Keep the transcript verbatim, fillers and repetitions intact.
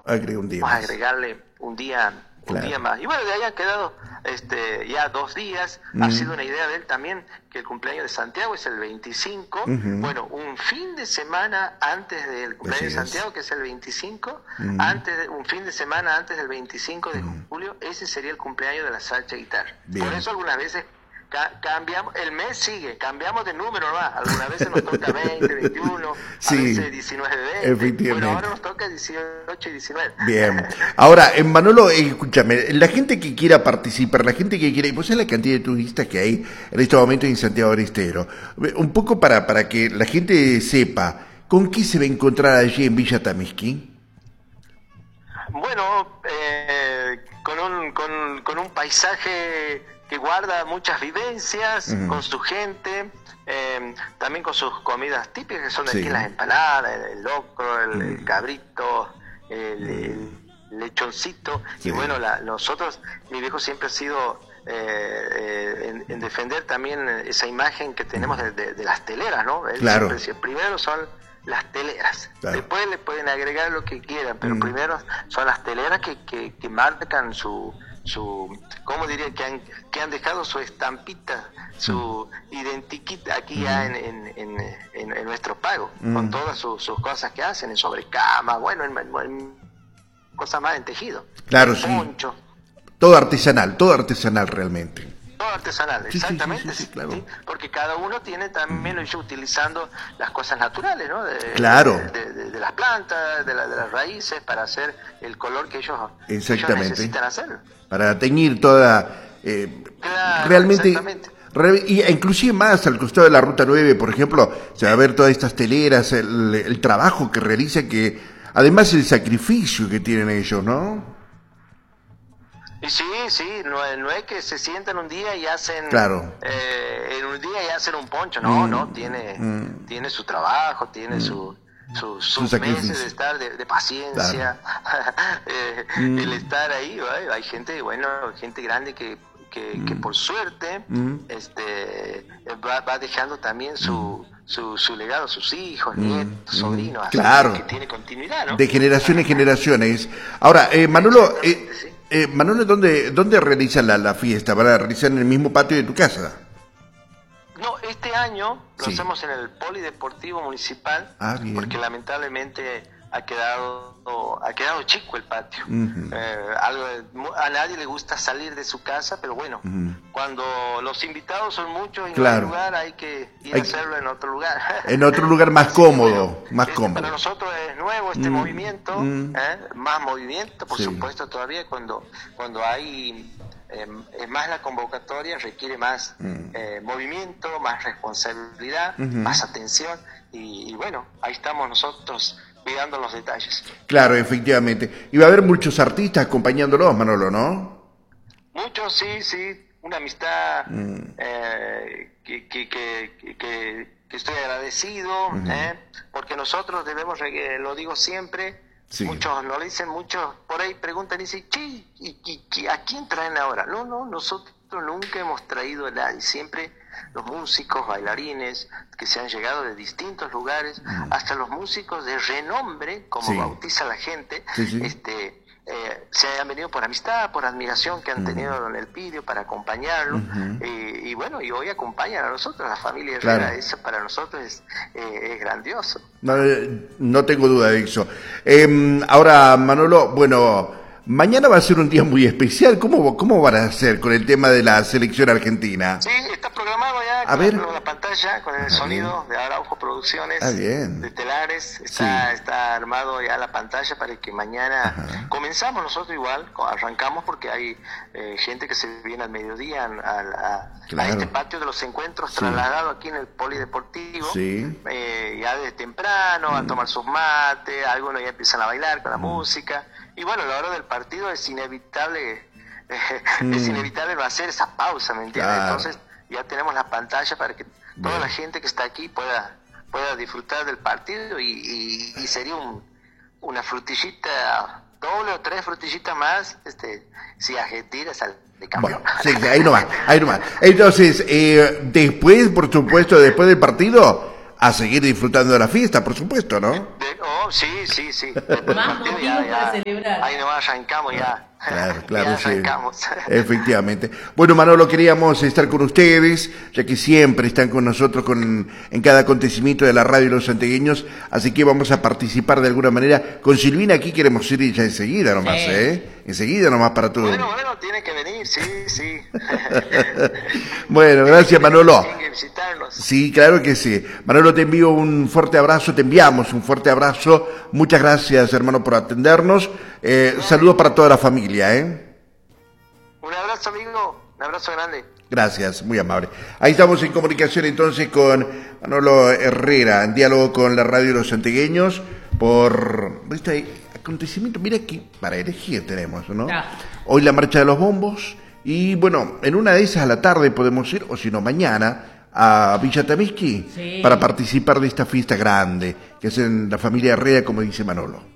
Agrega un día Vamos a más. agregarle un día, un Claro. día más. Y bueno, de ahí han quedado este, ya dos días. Mm. Ha sido una idea de él también que el cumpleaños de Santiago es el veinticinco. Ujú. Bueno, un fin de semana antes del cumpleaños Así de es. Santiago, que es el veinticinco, Mm. antes de, un fin de semana antes del veinticinco de julio, ese sería el cumpleaños de la salsa guitarra. Bien. Por eso algunas veces ca- cambiamos, el mes sigue, cambiamos de número más. Algunas veces nos toca veinte, veintiuno, Sí, a veces diecinueve, veinte. efectivamente. Bueno, ahora nos toca dieciocho y diecinueve. Bien. Ahora, eh, Manolo, eh, escúchame, la gente que quiera participar, la gente que quiera, pues es la cantidad de turistas que hay en este momento en Santiago del Estero. Eh, Un poco para, para que la gente sepa, ¿con qué se va a encontrar allí en Villa Tamisquí? Bueno, eh, con, un, con, con un paisaje que guarda muchas vivencias, Ujú. con su gente, eh, también con sus comidas típicas, que son Sí. aquí las empanadas, el, el locro, el, el Mm. cabrito, el, el lechoncito. Sí. Y bueno, la, nosotros, mi viejo siempre ha sido eh, eh, en, en defender también esa imagen que tenemos de, de- de las teleras, ¿no? Él Claro. siempre decía, primero son las teleras, Claro. después le pueden agregar lo que quieran, pero Mm. primero son las teleras que, que, que marcan su, su, ¿cómo diría? Que han, que han dejado su estampita, su identiquita aquí ya en, en, en, en- en nuestro pago, Mm. con todas sus, sus cosas que hacen, en sobrecama, bueno, en, en cosas más en tejido, Claro, en sí. poncho. Todo artesanal, todo artesanal realmente. Todo artesanal, Sí, sí, sí, exactamente, sí, sí, claro. ¿sí? Porque cada uno tiene también ellos utilizando las cosas naturales, ¿no? De, Claro. De, de- de las plantas, de, la- de las raíces, para hacer el color que ellos, que ellos Exactamente. necesitan hacer. Para teñir toda... eh, Claro, realmente... exactamente. re- y inclusive más al costado de la Ruta nueve, por ejemplo, se va a ver todas estas teleras, el, el trabajo que realiza, que además el sacrificio que tienen ellos, ¿no? Y sí, sí, no, es- no es que se sientan un día y hacen, Claro. eh, en un día y hacen un poncho, no, Mm, no, tiene, mm. tiene su trabajo, tiene su, su, Su sus sacrificio. meses de estar, de, de paciencia, eh, Mm. el estar ahí, ¿vale? Hay gente, bueno, gente grande que, que, que por suerte, Mm. este, va, va dejando también su, su, su legado a sus hijos, nietos, Mm. sobrinos, así Claro. que tiene continuidad, ¿no? De generación en generaciones. Ahora, eh, Manolo, eh, Exactamente, sí. eh, Manolo, ¿dónde, dónde realizan la, la fiesta? ¿Van a realizar en el mismo patio de tu casa? No, este año lo Sí. hacemos en el Polideportivo Municipal, Ah, bien. porque lamentablemente ha quedado ha quedado chico el patio. Ujú. Eh, algo de- mu- a nadie le gusta salir de su casa, pero bueno, Ujú. cuando los invitados son muchos y no Claro. hay lugar, hay que ir Hay a que- hacerlo en otro lugar. En otro lugar más Así que, cómodo, bueno, más este cómodo. Para nosotros es nuevo este Mm, movimiento, mm. ¿eh? Más movimiento, por Sí. supuesto, todavía cuando, cuando hay eh, eh, más la convocatoria requiere más Mm. eh, movimiento, más responsabilidad, Ujú. más atención y, y bueno, ahí estamos nosotros cuidando los detalles. Claro, efectivamente. Y va a haber muchos artistas acompañándolos, Manolo, ¿no? Muchos, sí, sí, una amistad Mm. eh, que, que, que, que, que estoy agradecido, Ujú. eh, porque nosotros debemos, re- lo digo siempre, Sí. muchos nos lo dicen, muchos por ahí preguntan y dicen, che, ¿y, y- y a quién traen ahora? No, no, nosotros nunca hemos traído a nadie, siempre los músicos, bailarines, que se han llegado de distintos lugares, hasta los músicos de renombre, como Sí. bautiza la gente, Sí, sí. este eh, se han venido por amistad, por admiración que han tenido en el Pidio para acompañarlo, Ujú. y, y bueno, y hoy acompañan a nosotros, la familia Claro. Herrera, eso para nosotros es, eh, es grandioso. No, eh, no tengo duda de eso. Eh, ahora, Manolo, bueno, mañana va a ser un día muy especial. ¿Cómo, cómo van a hacer con el tema de la selección argentina? Sí, está programado ya A con, ver. la, con la pantalla, con el Ah, sonido de Araujo Producciones, Ah, bien. de Telares, está, Sí. está armado ya la pantalla para que mañana Ajá. comenzamos nosotros igual, co- arrancamos porque hay eh, gente que se viene al mediodía a, a- a Claro. este patio de los encuentros Sí. trasladado aquí en el Polideportivo, Sí. eh, ya desde temprano a tomar sus mates, algunos ya empiezan a bailar con la música, y bueno, a la hora del partido es inevitable, Mm. es inevitable no hacer esa pausa, ¿me entiendes? Claro. Entonces ya tenemos la pantalla para que toda Bien. la gente que está aquí pueda pueda disfrutar del partido y, y- y sería un, una frutillita doble o tres frutillitas más, este, si Argentina sale de campeón. Bueno, sí, sí, ahí nomás, ahí nomás. Entonces, eh, después, por supuesto, después del partido, a seguir disfrutando de la fiesta, por supuesto, ¿no? De- oh, sí, sí, sí. Después del Más partido motivos para celebrar. Ahí nomás arrancamos ya. Claro, claro, ya sí. arrancamos. Efectivamente. Bueno, Manolo, queríamos estar con ustedes, ya que siempre están con nosotros con, en cada acontecimiento de la radio de los santiagueños, así que vamos a participar de alguna manera. Con Silvina aquí queremos ir ya enseguida nomás, Sí. ¿eh? Enseguida nomás para todo. Bueno, bueno, tiene que venir, sí, sí. Bueno, gracias, Manolo. Tienen que visitarnos. Sí, claro que sí. Manolo, te envío un fuerte abrazo, te enviamos un fuerte abrazo. Muchas gracias, hermano, por atendernos. Eh, saludos para toda la familia, ¿eh? Un abrazo, amigo. Un abrazo grande. Gracias, muy amable. Ahí estamos en comunicación entonces con Manolo Herrera, en diálogo con la radio de los santiagueños por este acontecimiento. Mira aquí, para elegir tenemos, ¿no? Ya. Hoy la marcha de los bombos y bueno, en una de esas a la tarde podemos ir, o si no mañana, a Villa Tamisqui Sí. para participar de esta fiesta grande que es en la familia Herrera, como dice Manolo.